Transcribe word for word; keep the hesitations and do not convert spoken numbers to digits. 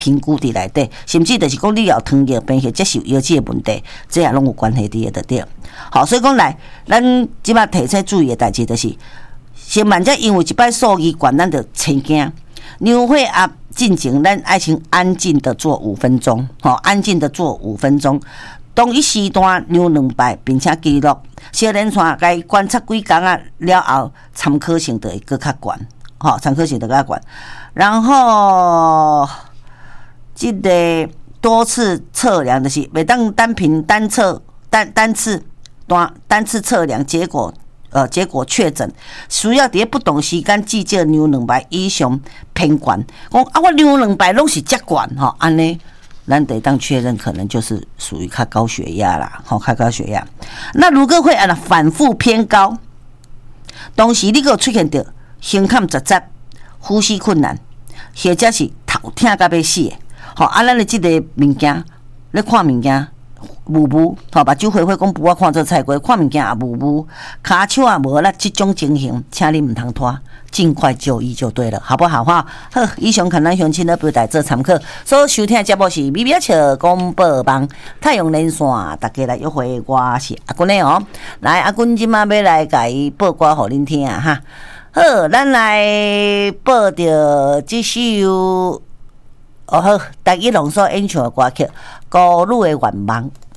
评估伫内底，甚至就是讲你要糖尿病或接受药剂的问题，这也拢有关系伫的，对。好，所以讲来，咱即摆提出注意的代志就是，先万只因为一摆数字悬，咱就青惊。牛血压进前，咱爱先安静的做五分钟，吼，安静的做五分钟。同一时段牛两摆，并且记录小连串，该观察几工啊了后，参考性就会搁较悬，吼，参考性就较悬。然后，这个多次测量就是每当单凭单测单单次单单次测量结果。呃，结果确诊，需要伫不同时间计测牛两排以上偏悬。讲啊，我牛两排拢是遮悬吼，安尼咱得当确认，可能就是属于较高血压啦，吼，较高血压。那如果会啊反复偏高，同时你个出现着胸坎窒窒、呼吸困难，或者是头痛到要死的，吼啊，咱的即个物件，咧看物件。雾雾，吼，目睭花花讲，不我看做菜瓜，看物件也雾雾，骹手也无力，这种情形，请你唔通拖，尽快就医就对了，好不好哈？好，以上看咱乡亲的表达做参考。所收听的节目是米米笑广播网太阳连线，大家来约会，我是阿君的哦。来，阿君即马要来甲伊报歌互恁听啊哈。好，咱来报着这首。哦好，大家拢所演唱的歌曲《孤女的愿望》。